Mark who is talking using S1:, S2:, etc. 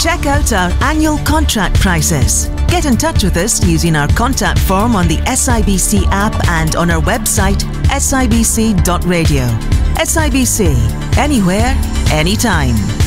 S1: Check out our annual contract prices. Get in touch with us using our contact form on the SIBC app and on our website sibc.radio. SIBC, anywhere, anytime.